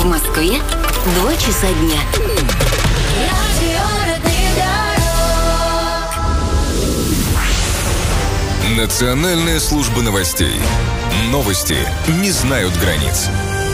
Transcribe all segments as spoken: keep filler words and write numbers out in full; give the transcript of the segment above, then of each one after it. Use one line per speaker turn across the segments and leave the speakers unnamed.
В Москве два часа дня.
Национальная служба новостей. Новости не знают границ.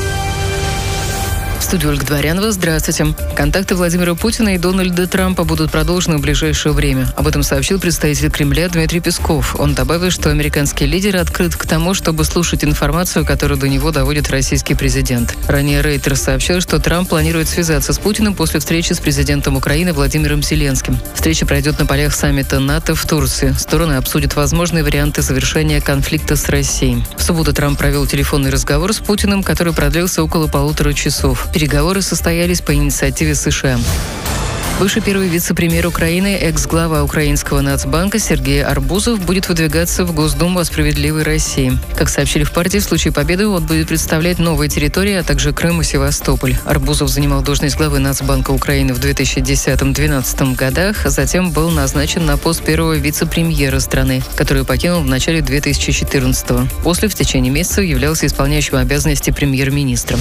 В студии Ольга Дворянова. Здравствуйте. Контакты Владимира Путина и Дональда Трампа будут продолжены в ближайшее время. Об этом сообщил представитель Кремля Дмитрий Песков. Он добавил, что американский лидер открыт к тому, чтобы слушать информацию, которую до него доводит российский президент. Ранее Рейтер сообщил, что Трамп планирует связаться с Путиным после встречи с президентом Украины Владимиром Зеленским. Встреча пройдет на полях саммита НАТО в Турции. Стороны обсудят возможные варианты завершения конфликта с Россией. В субботу Трамп провел телефонный разговор с Путиным, который продлился около полутора часов. Переговоры состоялись по инициативе США. Бывший первый вице-премьер Украины, экс-глава Украинского нацбанка Сергей Арбузов будет выдвигаться в Госдуму о справедливой России. Как сообщили в партии, в случае победы он будет представлять новые территории, а также Крым и Севастополь. Арбузов занимал должность главы Нацбанка Украины в две тысячи десятом-две тысячи двенадцатом годах, затем был назначен на пост первого вице-премьера страны, который покинул в начале две тысячи четырнадцатого. После в течение месяца являлся исполняющим обязанности премьер-министра.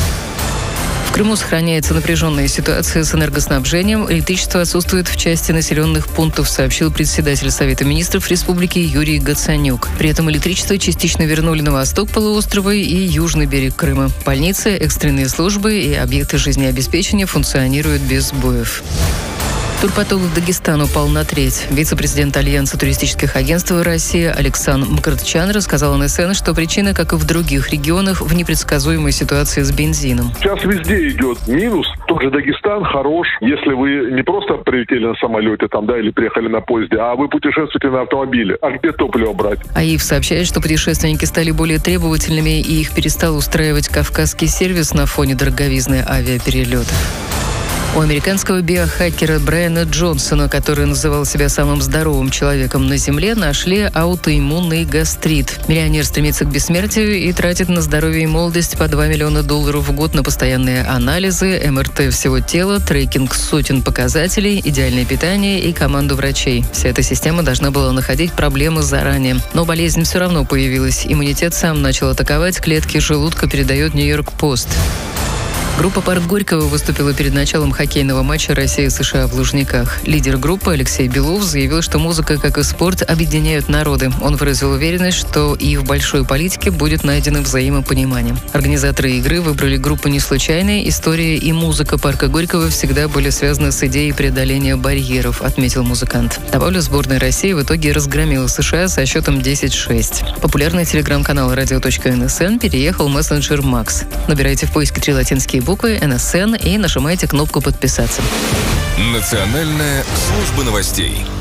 В Крыму сохраняется напряженная ситуация с энергоснабжением. Электричество отсутствует в части населенных пунктов, сообщил председатель Совета министров республики Юрий Гацанюк. При этом электричество частично вернули на восток полуострова и южный берег Крыма. Больницы, экстренные службы и объекты жизнеобеспечения функционируют без сбоев. Турпоток в Дагестан упал на треть. Вице-президент Альянса туристических агентств России Александр Мкртчян рассказал эн эс эн, что причина, как и в других регионах, в непредсказуемой ситуации с бензином.
Сейчас везде идет минус. Тот же Дагестан хорош, если вы не просто прилетели на самолете там, да, или приехали на поезде, а вы путешествуете на автомобиле. А где топливо брать?
АИФ сообщает, что путешественники стали более требовательными, и их перестал устраивать кавказский сервис на фоне дороговизны авиаперелетов. У американского биохакера Брайана Джонсона, который называл себя самым здоровым человеком на Земле, нашли аутоиммунный гастрит. Миллионер стремится к бессмертию и тратит на здоровье и молодость по два миллиона долларов в год на постоянные анализы, эм эр тэ всего тела, трекинг сотен показателей, идеальное питание и команду врачей. Вся эта система должна была находить проблемы заранее. Но болезнь все равно появилась. Иммунитет сам начал атаковать клетки желудка, передает Нью-Йорк Пост. Группа «Парк Горького» выступила перед началом хоккейного матча Россия-США в Лужниках. Лидер группы Алексей Белов заявил, что музыка, как и спорт, объединяют народы. Он выразил уверенность, что и в большой политике будет найдено взаимопонимание. Организаторы игры выбрали группу не случайно. История и музыка «Парка Горького» всегда были связаны с идеей преодоления барьеров, отметил музыкант. Добавлю, сборная России в итоге разгромила США со счетом десять шесть. Популярный телеграм-канал радио точка эн эс эн переехал в мессенджер Макс. Набирайте в поиске три латинские буквы эн эс эн и нажимайте кнопку «Подписаться».
Национальная служба новостей.